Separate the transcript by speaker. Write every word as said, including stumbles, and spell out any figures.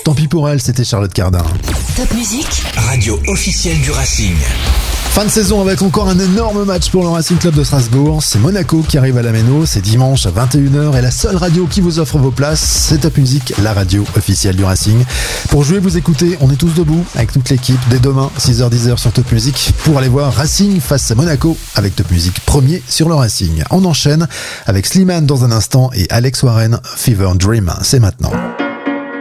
Speaker 1: Tant pis pour elle, c'était Charlotte Cardin.
Speaker 2: Top Musique,
Speaker 3: radio officielle du Racing.
Speaker 1: Fin de saison avec encore un énorme match pour le Racing Club de Strasbourg. C'est Monaco qui arrive à la Méno, c'est dimanche à vingt et une heures et la seule radio qui vous offre vos places, c'est Top Musique, la radio officielle du Racing. Pour jouer, vous écoutez, on est tous debout avec toute l'équipe dès demain, six heures dix sur Top Musique pour aller voir Racing face à Monaco avec Top Musique premier sur le Racing. On enchaîne avec Slimane dans un instant et Alex Warren, Fever Dream, c'est maintenant.